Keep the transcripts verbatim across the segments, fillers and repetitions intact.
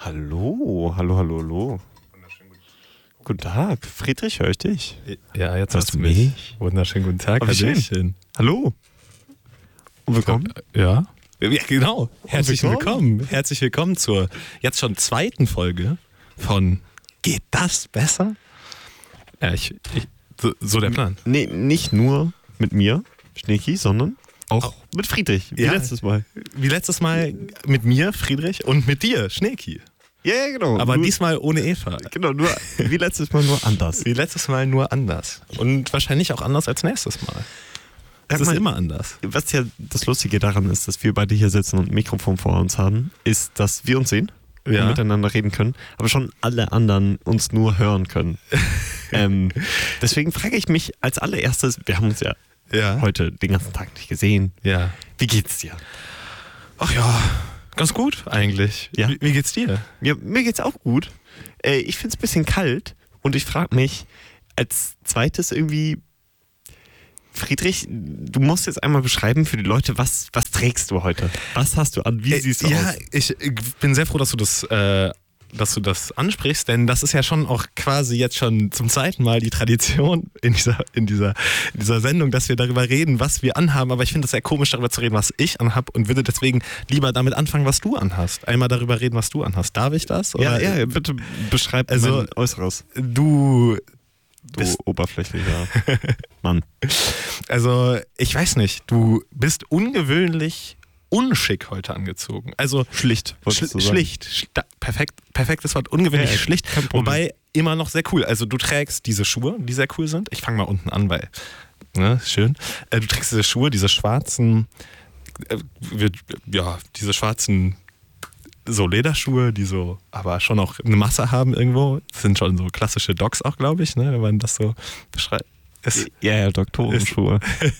Hallo, hallo, hallo, hallo. Guten Tag, Friedrich, höre ich dich? Ja, jetzt Hörst hast du du mich. mich? Wunderschönen guten Tag. Oh, wie schön. Hallöchen. Hallo. Und willkommen. Ja. Ja, genau. Herzlich willkommen. willkommen. Herzlich willkommen zur jetzt schon zweiten Folge von Geht das besser? Ja, ich, ich so, so der Plan. Nee, nicht nur mit mir, Schneeki, sondern auch Auch. mit Friedrich, wie Ja. letztes Mal. Wie letztes Mal mit mir, Friedrich, und mit dir, Schneeki. Ja, ja, genau. Aber nur, diesmal ohne Eva. Genau, nur wie letztes Mal, nur anders. Wie letztes Mal nur anders. Und wahrscheinlich auch anders als nächstes Mal. Es Sag ist mal, immer anders. Was ja das Lustige daran ist, dass wir beide hier sitzen und ein Mikrofon vor uns haben, ist, dass wir uns sehen Ja. und miteinander reden können, aber schon alle anderen uns nur hören können. ähm, deswegen frage ich mich als allererstes, wir haben uns ja Ja. heute den ganzen Tag nicht gesehen. Ja. Wie geht's dir? Ach ja, ganz gut eigentlich. Ja. Wie, wie geht's dir? Ja, mir geht's auch gut. Äh, ich find's ein bisschen kalt und ich frage mich als zweites irgendwie, Friedrich, du musst jetzt einmal beschreiben für die Leute, was, was trägst du heute? Was hast du an? Wie siehst du Äh, ja, aus? ich, ich bin sehr froh, dass du das, äh, dass du das ansprichst, denn das ist ja schon auch quasi jetzt schon zum zweiten Mal die Tradition in dieser, in dieser, in dieser Sendung, dass wir darüber reden, was wir anhaben. Aber ich finde es sehr komisch, darüber zu reden, was ich anhab, und würde deswegen lieber damit anfangen, was du anhast. Einmal darüber reden, was du anhast. Darf ich das? Ja, Oder- ja, bitte beschreib Also- mein Äußeres. Du, Du bist- oberflächlicher Mann. also ich weiß nicht, du bist ungewöhnlich unschick heute angezogen. Also Schlicht, Schl wolltest du sagen. schlicht, Schla- perfekt, perfektes Wort, ungewöhnlich Ja, schlicht, kein Problem. wobei immer noch sehr cool. Also du trägst diese Schuhe, die sehr cool sind. Ich fange mal unten an, weil, ne, schön. Äh, du trägst diese Schuhe, diese schwarzen, äh, wir- ja, diese schwarzen, so Lederschuhe, die so, aber schon auch eine Masse haben irgendwo. Das sind schon so klassische Docs auch, glaube ich, ne, wenn man das so beschreibt. Es- Ja, ja, Doktorenschuhe.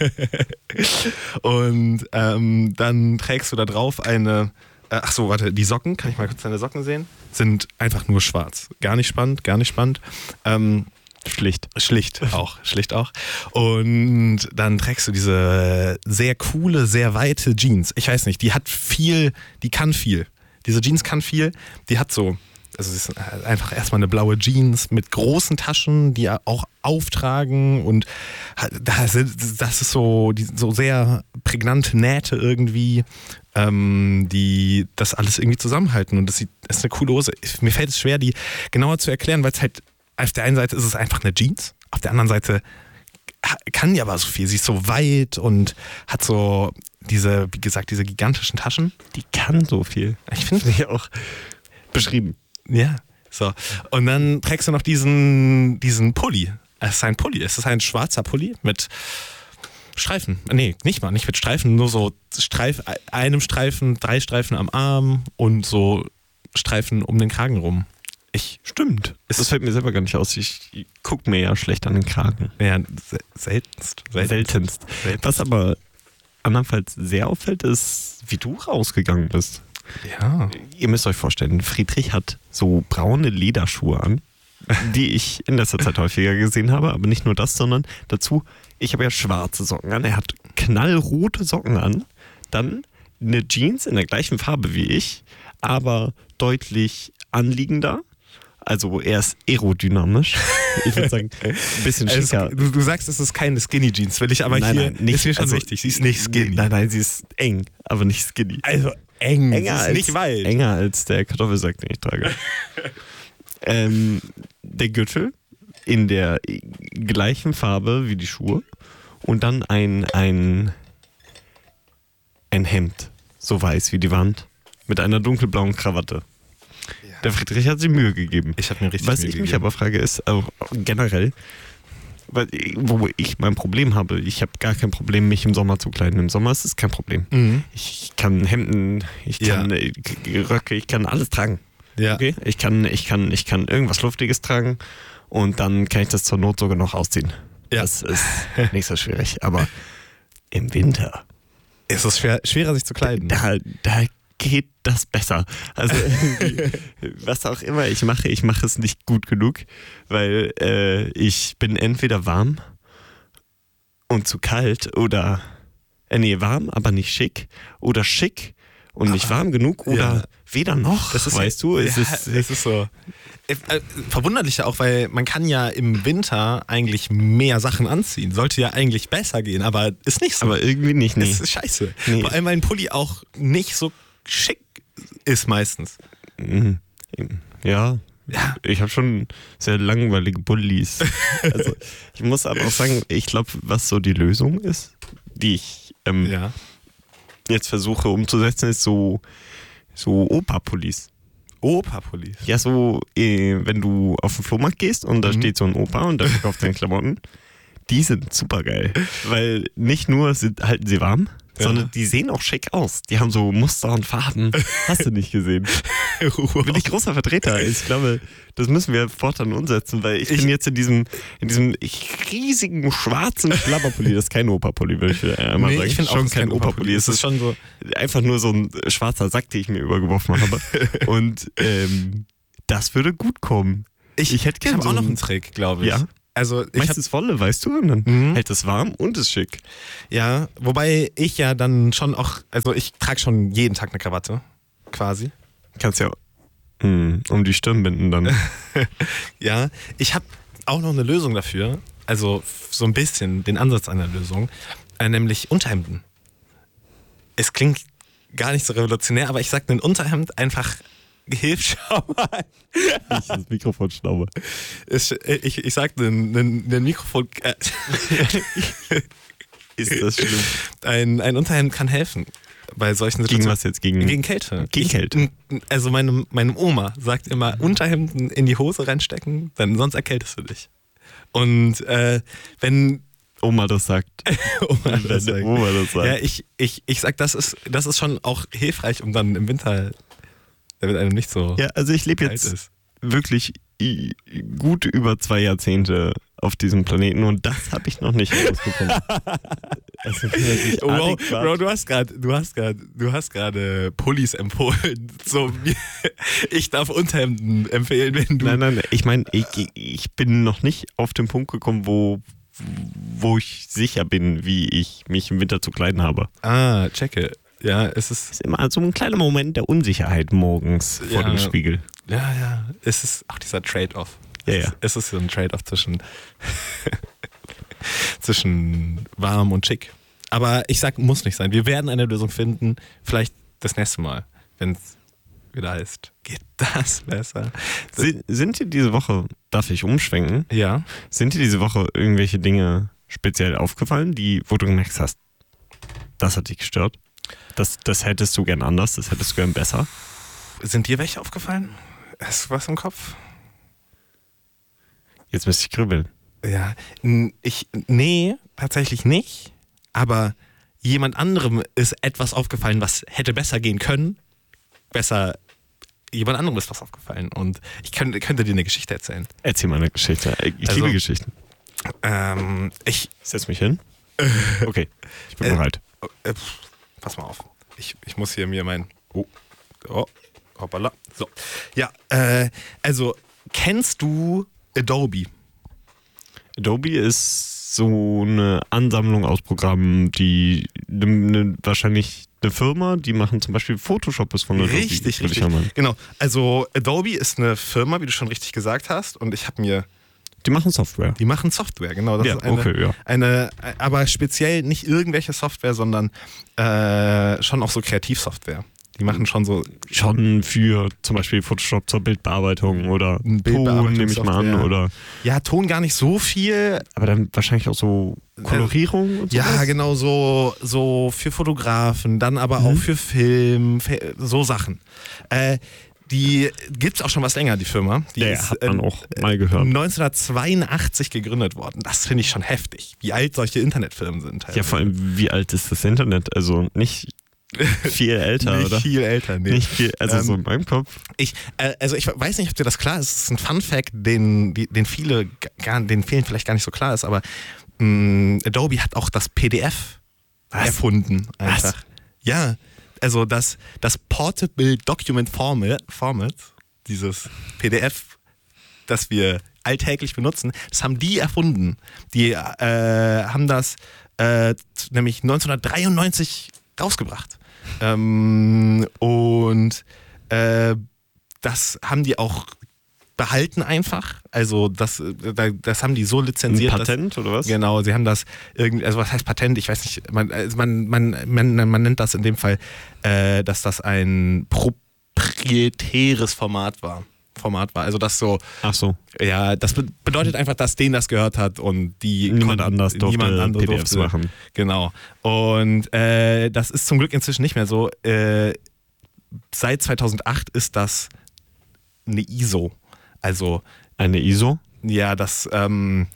Und ähm, dann trägst du da drauf eine, äh, ach so, warte, die Socken, kann ich mal kurz deine Socken sehen? Sind einfach nur schwarz. Gar nicht spannend, gar nicht spannend. Ähm, Schlicht. schlicht auch, schlicht auch. Und dann trägst du diese sehr coole, sehr weite Jeans. Ich weiß nicht, die hat viel, die kann viel. Diese Jeans kann viel, die hat so, also es ist einfach erstmal eine blaue Jeans mit großen Taschen, die auch auftragen, und das ist so, die, so sehr prägnante Nähte irgendwie, ähm, die das alles irgendwie zusammenhalten, und das, sieht, das ist eine coole Hose. Mir fällt es schwer, die genauer zu erklären, weil es halt, auf der einen Seite ist es einfach eine Jeans, auf der anderen Seite kann die aber so viel. Sie ist so weit und hat so diese, wie gesagt, diese gigantischen Taschen. Die kann so viel. Ich finde Ja, auch beschrieben. Ja, so. Und dann trägst du noch diesen, diesen Pulli. Es ist ein Pulli. Es ist ein schwarzer Pulli mit Streifen. Nee, nicht mal, nicht mit Streifen, nur so Streif, einem Streifen, drei Streifen am Arm und so Streifen um den Kragen rum. Ich, Stimmt. Das fällt mir selber gar nicht aus. Ich, ich guck mir ja schlecht an den Kragen. ja, se- seltenst. Seltenst. Seltenst. Was aber andernfalls sehr auffällt, ist, wie du rausgegangen bist. Ja. Ihr müsst euch vorstellen, Friedrich hat so braune Lederschuhe an, die ich in letzter Zeit häufiger gesehen habe, aber nicht nur das, sondern dazu, ich habe ja schwarze Socken an, er hat knallrote Socken an, dann eine Jeans in der gleichen Farbe wie ich, aber deutlich anliegender. Also er ist aerodynamisch. Ich würde sagen, ein bisschen Also, schicker. du, du sagst, es ist keine Skinny Jeans, will ich aber Nein, hier, nein, nicht- ist mir schon also- wichtig, sie ist nicht skinny. Nein, nein, sie ist eng, aber nicht skinny. Also eng, Enger sie ist als, nicht weit. enger als der Kartoffelsack, den ich trage. ähm, der Gürtel in der gleichen Farbe wie die Schuhe und dann ein, ein, ein Hemd, so weiß wie die Wand, mit einer dunkelblauen Krawatte. Der Friedrich hat sich Mühe gegeben. Ich habe mir richtig Was Mühe ich mich gegeben. aber frage ist, auch generell, weil, wo ich mein Problem habe, ich habe gar kein Problem, mich im Sommer zu kleiden. Im Sommer ist es kein Problem. Mhm. Ich kann Hemden, ich Ja. kann äh, Röcke, ich kann alles tragen. Ja. Okay? Ich kann, ich kann, ich kann irgendwas Luftiges tragen und dann kann ich das zur Not sogar noch ausziehen. Ja. Das ist nicht so schwierig. Aber im Winter, Es ist schwer, schwerer, sich zu kleiden. da, da geht das besser. Also irgendwie, was auch immer ich mache, ich mache es nicht gut genug, weil äh, ich bin entweder warm und zu kalt oder, äh, nee, warm, aber nicht schick, oder schick und nicht warm genug oder Ja. weder noch, Das ist weißt du? Es ja, ist, es ist so. Äh, äh, Verwunderlich ja auch, weil man kann ja im Winter eigentlich mehr Sachen anziehen. Sollte ja eigentlich besser gehen, aber ist nicht so. aber irgendwie nicht, nee. Es ist scheiße. Nee. Vor allem, weil ein Pulli auch nicht so schick ist meistens. Mhm. Ja, Ja. ich habe schon sehr langweilige Bullies. Also, ich muss aber auch sagen, ich glaube, was so die Lösung ist, die ich ähm, Ja. jetzt versuche umzusetzen, ist so, so Opa-Pullis. Opa-Pullis. Ja, so, äh, wenn du auf den Flohmarkt gehst und da Mhm. steht so ein Opa und der verkauft seine Klamotten, die sind super geil. Weil nicht nur sind, halten sie warm, Ja. sondern die sehen auch schick aus. Die haben so Muster und Farben. Hast du nicht gesehen? Bin ich großer Vertreter. Ich glaube, das müssen wir fortan umsetzen, weil ich, Ich- bin jetzt in diesem, in diesem riesigen schwarzen Schlabberpulli. Das ist kein Opa-Pulli, würde ich einmal Nee, sagen. ich finde auch, schon es ist kein Opa-Pulli. Es ist schon so. einfach nur so ein schwarzer Sack, den ich mir übergeworfen habe. Und ähm, das würde gut kommen. Ich, Ich hätte ich gern habe so auch noch ein- einen Trick, glaube ich. Ja. Also ich habe Meistens volle, weißt du? Und dann Mhm. hält es warm und ist schick. ja, wobei ich ja dann schon auch, also ich trage schon jeden Tag eine Krawatte, quasi. Kannst ja mh, um die Stirn binden dann. Ja, ich habe auch noch eine Lösung dafür, also f- so ein bisschen den Ansatz einer Lösung, äh, nämlich Unterhemden. Es klingt gar nicht so revolutionär, aber ich sag, ein Unterhemd einfach hilft schon mal. Ich das Mikrofon schnaube. Ich, ich, ich sag, ein, ein, ein Mikrofon, äh, Ist das schlimm? ein, ein Unterhemd kann helfen bei solchen Gegen Situationen. was jetzt? Gegen, Gegen Kälte. Gegen Ich- Kälte. Also meine, meine Oma sagt immer, Unterhemden in die Hose reinstecken, dann sonst erkältest du dich. Und äh, wenn Oma das sagt. Oma Wenn das der sagt, Oma das sagt. ja, ich, ich, ich sag, das ist, das ist schon auch hilfreich, um dann im Winter, damit einem nicht so Ja, also ich lebe kalt jetzt ist. wirklich i- gut über zwei Jahrzehnte auf diesem Planeten und das habe ich noch nicht herausbekommen. Also, dass ich Oh, Bro, adäquat- Bro, du hast gerade, du hast gerade, du hast gerade Pullis empfohlen. So, mir- ich darf Unterhemden empfehlen, wenn du. Nein, nein, ich meine, ich, ich bin noch nicht auf den Punkt gekommen, wo, wo ich sicher bin, wie ich mich im Winter zu kleiden habe. Ah, checke. Ja, es ist. Es ist immer so ein kleiner Moment der Unsicherheit morgens vor Ja. dem Spiegel. Ja, ja. Es ist auch dieser Trade-off. Ja, Es ja. ist- Es ist so ein Trade-off zwischen, zwischen warm und schick. Aber ich sag, muss nicht sein. Wir werden eine Lösung finden. Vielleicht das nächste Mal, wenn es wieder heißt, geht das besser? Sind, sind dir diese Woche, darf ich umschwenken, Ja. sind dir diese Woche irgendwelche Dinge speziell aufgefallen, die, wo du gemerkt hast, das hat dich gestört? Das, das hättest du gern anders, das hättest du gern besser? Sind dir welche aufgefallen? Hast du was im Kopf? Jetzt müsste ich grübeln. Ja. N- Ich, nee, tatsächlich nicht. Aber jemand anderem ist etwas aufgefallen, was hätte besser gehen können. Besser, jemand anderem ist was aufgefallen. Und ich könnte, könnte dir eine Geschichte erzählen. Erzähl mal eine Geschichte. Ich Also- liebe Geschichten. Ähm, ich, Setz mich hin. Okay, ich bin Äh, bereit. äh, pff, pass mal auf. Ich, ich muss hier mir mein, oh, oh, hoppala. So. Ja, äh, also, kennst du Adobe? Adobe ist so eine Ansammlung aus Programmen, die ne, ne, wahrscheinlich eine Firma, die machen zum Beispiel Photoshop ist von Adobe. Richtig, würde ich richtig. ja meinen. Genau. Also Adobe ist eine Firma, wie du schon richtig gesagt hast, und ich habe mir, Die machen Software. die machen Software, genau. Das Ja, ist eine, okay, ja. eine, aber speziell nicht irgendwelche Software, sondern äh, schon auch so Kreativsoftware. Die machen schon so Schon für zum Beispiel Photoshop zur Bildbearbeitung oder Ein Ton, nehme ich mal an. Bildbearbeitungssoftware. Oder, ja, Ton gar nicht so viel. aber dann wahrscheinlich auch so Kolorierung und so. Ja, genau, so, so für Fotografen, dann aber Mhm. auch für Film, fe- so Sachen. Äh, die gibt's auch schon was länger, die Firma. Die Ja, ja, ist hat man äh, auch mal gehört. neunzehnhundertzweiundachtzig gegründet worden. Das finde ich schon heftig, wie alt solche Internetfirmen sind. Ja, vor allem, wie alt ist das Internet? Also nicht viel älter, nicht oder? viel älter, nee. Nicht viel, also Ähm, so in meinem Kopf. Ich, äh, also ich weiß nicht, ob dir das klar ist. Es ist ein Fun-Fact, den, die- den viele, gar, den vielen vielleicht gar nicht so klar ist, aber mh, Adobe hat auch das P D F Was? erfunden. Einfach. Was? Ja, also das, das Portable Document Format, Format, dieses P D F, das wir alltäglich benutzen, das haben die erfunden. Die äh, haben das äh, nämlich neunzehnhundertdreiundneunzig rausgebracht. Ähm, und äh, das haben die auch behalten einfach. Also das, das haben die so lizenziert. Ein Patent dass, oder was? Genau, sie haben das irgendwie, also was heißt Patent? Ich weiß nicht, man, also man, man, man, man nennt das in dem Fall, äh, dass das ein proprietäres Format war. Format war. Also das so, Ach so. ja, das be- bedeutet einfach, dass denen das gehört hat und die Niemand konnten- anders durfte niemand andere P D Fs durfte. machen. Genau. Und äh, das ist zum Glück inzwischen nicht mehr so. Äh, seit zweitausendacht ist das eine I S O. Also Eine I S O? ja, das ähm,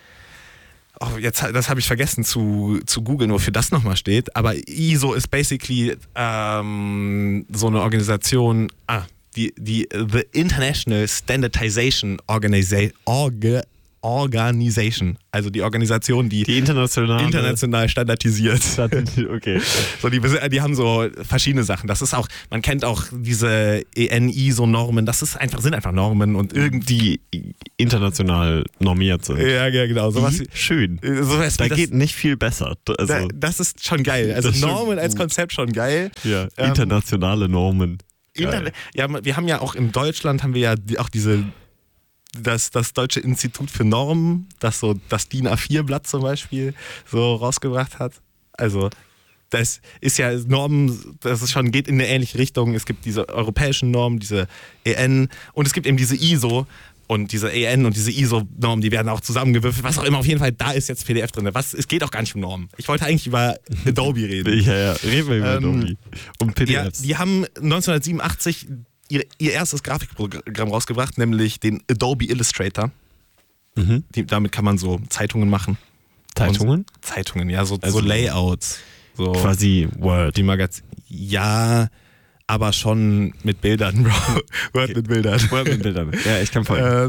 oh, jetzt das habe ich vergessen zu, zu googeln, wofür das nochmal steht. Aber I S O ist basically ähm, so eine Organisation. Ah, die, die The International Standardization Organiza- Orga- Organization, also die Organisation, die, Die internationale. international standardisiert. Okay. So, die, die haben so verschiedene Sachen. Das ist auch, man kennt auch diese E N I S O-Normen, das ist einfach, sind einfach Normen und irgendwie. Die international normiert sind. Ja, ja, genau. Sowas, Die? Schön. sowas Da wie das, geht nicht viel besser. Also, da, das ist schon geil. Also Das ist schon Normen als gut. Konzept schon geil. ja, ähm, internationale Normen. Geil. Internet, ja, wir haben ja auch in Deutschland haben wir ja die, auch diese das, das Deutsche Institut für Normen, das so das D I N A vier Blatt zum Beispiel so rausgebracht hat. Also das ist ja Normen, das ist schon, geht in eine ähnliche Richtung. Es gibt diese europäischen Normen, diese E N und es gibt eben diese I S O und diese E N und diese I S O-Normen, die werden auch zusammengewürfelt, was auch immer. Auf jeden Fall, da ist jetzt P D F drin. Was, es geht auch gar nicht um Normen. Ich wollte eigentlich über Adobe reden. Ja, ja, reden wir über Ähm, Adobe. Um P D Ja, Fs. die haben neunzehnhundertsiebenundachtzig ihr, ihr erstes Grafikprogramm rausgebracht, nämlich den Adobe Illustrator. Mhm. Die, damit kann man so Zeitungen machen. Zeitungen? Und Zeitungen, ja, so, Also so Layouts. So Quasi Word. die Magazine. Ja, aber schon mit Bildern, Bro. Word mit Bildern. Word mit Bildern. Ja, ich kann Äh, folgen.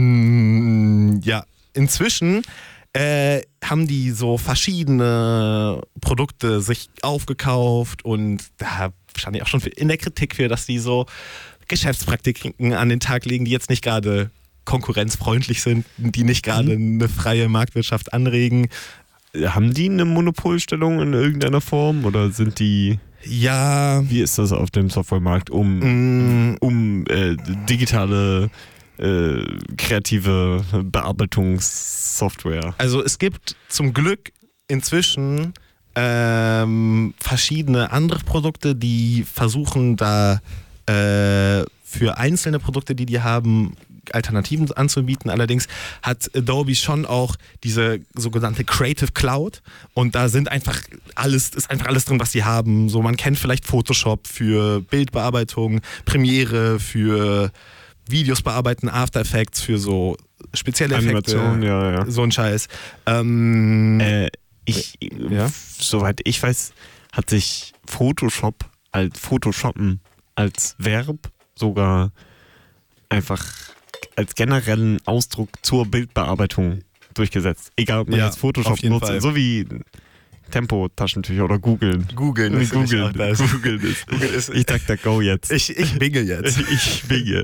Ähm, ja, inzwischen äh, haben die so verschiedene Produkte sich aufgekauft und da stand ich auch schon in der Kritik für, dass die so Geschäftspraktiken an den Tag legen, die jetzt nicht gerade konkurrenzfreundlich sind, die nicht gerade eine freie Marktwirtschaft anregen. Haben die eine Monopolstellung in irgendeiner Form oder sind die, Ja, wie ist das auf dem Softwaremarkt, um, mh, um äh, digitale, äh, kreative Bearbeitungssoftware? also es gibt zum Glück inzwischen ähm, verschiedene andere Produkte, die versuchen da äh, für einzelne Produkte, die die haben, Alternativen anzubieten. Allerdings hat Adobe schon auch diese sogenannte Creative Cloud und da sind einfach alles, ist einfach alles drin, was sie haben. So, man kennt vielleicht Photoshop für Bildbearbeitung, Premiere für Videos bearbeiten, After Effects für so spezielle Effekte. Animation, ja, ja. So ein Scheiß. Ähm, Äh, ich, Ja? soweit ich weiß, hat sich Photoshop als Photoshoppen als Verb sogar einfach als generellen Ausdruck zur Bildbearbeitung durchgesetzt. Egal, ob man Ja, jetzt Photoshop auf jeden nutzt, Fall. so wie Tempo-Taschentücher oder googeln. Googeln ist nämlich Googeln, auch das. googeln ist. Google ist- Ich sag da go jetzt. Ich, ich binge jetzt. Ich binge.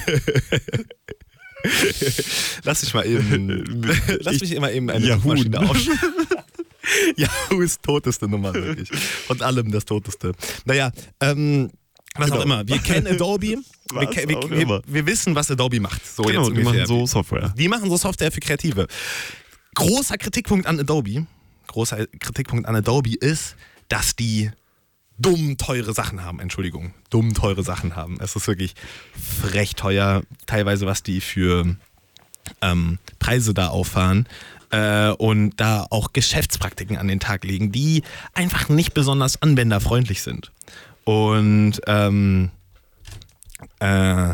Lass mich mal eben. Lass mich immer eben eine Yahoo. Suchmaschine aufschreiben. Yahoo ist toteste Nummer, wirklich. Von allem das toteste. Naja, ähm, was Genau. auch immer. Wir kennen Adobe. Wir, Was ke- wir, auch wir, immer. wir wissen, was Adobe macht. So Genau, jetzt die machen ungefähr. so Software. Die machen so Software für Kreative. Großer Kritikpunkt an Adobe, großer Kritikpunkt an Adobe ist, dass die dumm teure Sachen haben. Entschuldigung, dumm teure Sachen haben. Es ist wirklich frech teuer, teilweise was die für ähm, Preise da auffahren äh, und da auch Geschäftspraktiken an den Tag legen, die einfach nicht besonders anwenderfreundlich sind. Und ähm, äh,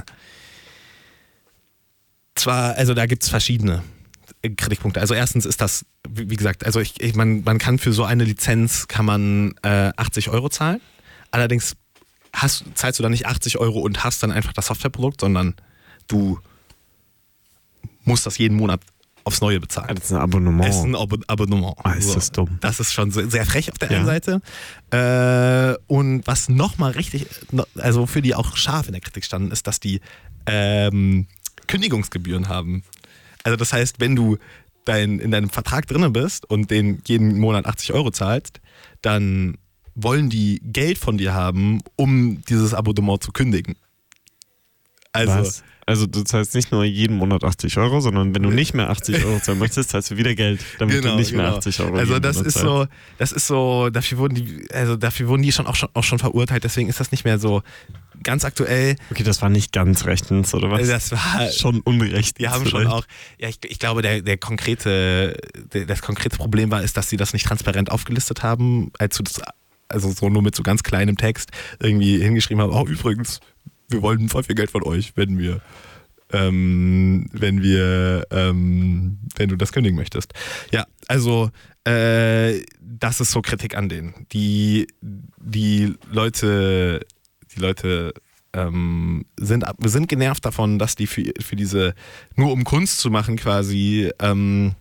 zwar, also da gibt es verschiedene Kritikpunkte. Also erstens ist das, wie wie gesagt, also ich, ich man, man kann für so eine Lizenz kann man äh, achtzig Euro zahlen. Allerdings hast, zahlst du dann nicht achtzig Euro und hast dann einfach das Softwareprodukt, sondern du musst das jeden Monat aufs Neue bezahlen. Das ist ein Abonnement. Es ist ein Ab Abonnement. Ah, ist das dumm. Das ist schon sehr, sehr frech auf der Ja. einen Seite. Äh, und was nochmal richtig, no- also für die auch scharf in der Kritik standen, ist, dass die ähm, Kündigungsgebühren haben. Also das heißt, wenn du dein, in deinem Vertrag drin bist und den jeden Monat achtzig Euro zahlst, dann wollen die Geld von dir haben, um dieses Abonnement zu kündigen. Also, Was? Also du zahlst nicht nur jeden Monat achtzig Euro, sondern wenn du nicht mehr achtzig Euro zahlen möchtest, zahlst du wieder Geld, damit genau, du nicht mehr genau. achtzig Euro Also jeden das Monat ist zahlst. so, das ist so, dafür wurden die, also dafür wurden die schon auch schon auch schon verurteilt, deswegen ist das nicht mehr so ganz aktuell. Okay, das war nicht ganz rechtens, oder was? Das war schon unrecht. Die haben schon auch, ja, ich, ich glaube, der, der konkrete, der, das konkrete Problem war, ist, dass sie das nicht transparent aufgelistet haben, als du das, also so nur mit so ganz kleinem Text irgendwie hingeschrieben haben, oh übrigens, wir wollen voll viel Geld von euch, wenn wir Ähm, wenn wir, ähm, wenn du das kündigen möchtest. Ja, also äh, das ist so Kritik an denen. Die, die Leute, die Leute ähm, sind, sind genervt davon, dass die für, für diese, nur um Kunst zu machen quasi, ähm,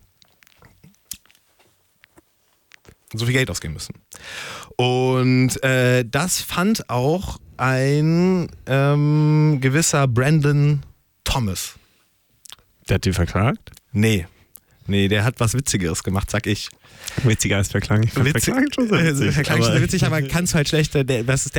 so viel Geld ausgeben müssen. Und äh, das fand auch ein ähm, gewisser Brandon Thomas. Der hat die verklagt? Nee. Nee, der hat was Witzigeres gemacht, sag ich. Witziger als verklagen. Ich fand Witzig, verklagen schon sehr witzig. verklagen schon aber sehr witzig, aber kannst halt schlecht. Der, was ist